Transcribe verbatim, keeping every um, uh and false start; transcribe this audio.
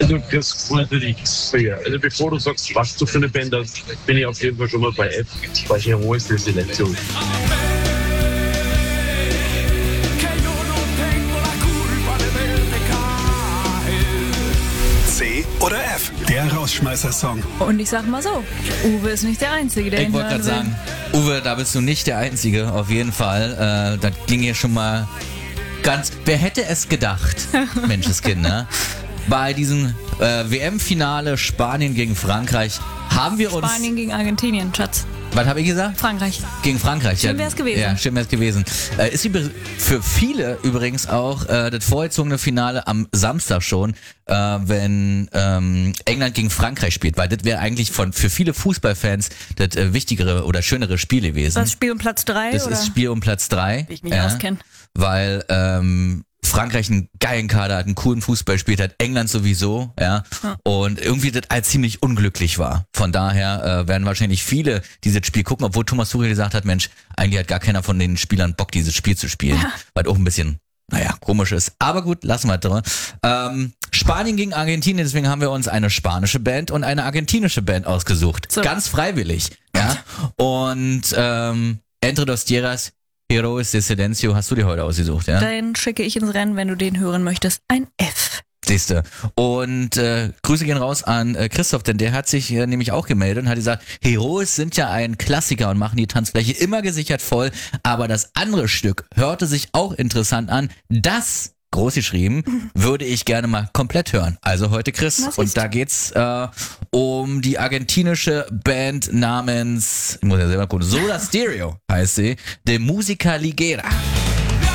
Also das ist natürlich schwer. Also bevor du sagst, was du für eine Band hast, bin ich auf jeden Fall schon mal bei F, bei Heroes del Silenzio. C oder F, der Rausschmeißer-Song. Und ich sag mal so, Uwe ist nicht der Einzige, der Ich ihn wollte hören gerade will. sagen, Uwe, da bist du nicht der Einzige, auf jeden Fall. Äh, das ging hier schon mal ganz... Wer hätte es gedacht, Menschenskinder? Bei diesem äh, W M-Finale Spanien gegen Frankreich haben wir uns... Spanien gegen Argentinien, Schatz. Was habe ich gesagt? Frankreich. Gegen Frankreich. Schön ja. wär's gewesen. Ja, schön wär's gewesen. Äh, ist übr- für viele übrigens auch äh, das vorgezogene Finale am Samstag schon, äh, wenn ähm, England gegen Frankreich spielt, weil das wäre eigentlich von für viele Fußballfans das äh, wichtigere oder schönere Spiel gewesen. Das Spiel um Platz drei, Das oder? ist Spiel um Platz drei. Wie ich mich auskenne. Weil ähm, Frankreich einen geilen Kader hat, einen coolen Fußball spielt hat, England sowieso, ja, Ja. und irgendwie das als ziemlich unglücklich war. Von daher äh, werden wahrscheinlich viele dieses Spiel gucken, obwohl Thomas Tuchel gesagt hat, Mensch, eigentlich hat gar keiner von den Spielern Bock, dieses Spiel zu spielen, Ja. weil auch ein bisschen, naja, komisch ist. Aber gut, lassen wir drin. Ähm, Spanien gegen Argentinien, deswegen haben wir uns eine spanische Band und eine argentinische Band ausgesucht. So. Ganz freiwillig, ja. Und ähm, Entre dos Tierras, Heroes de Silencio hast du dir heute ausgesucht, ja? Dann schicke ich ins Rennen, wenn du den hören möchtest, ein F. Siehste. Und äh, Grüße gehen raus an äh, Christoph, denn der hat sich äh, nämlich auch gemeldet und hat gesagt, Heroes sind ja ein Klassiker und machen die Tanzfläche immer gesichert voll, aber das andere Stück hörte sich auch interessant an. Das, groß geschrieben, würde ich gerne mal komplett hören. Also heute Chris. Was Und ist? da geht's äh, um die argentinische Band namens, ich muss ja selber gucken, Soda Stereo heißt sie, De Musica Ligera.